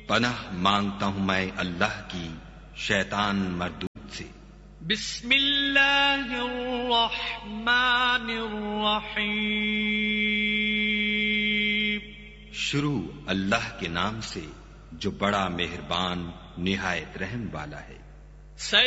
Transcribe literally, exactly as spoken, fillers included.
पनाह मांगता हूं मैं अल्लाह की शैतान मरदूद से। बिस्मिल्लाहिर्रहमानिर्रहीम। शुरू अल्लाह के नाम से जो बड़ा मेहरबान निहायत रहम वाला है।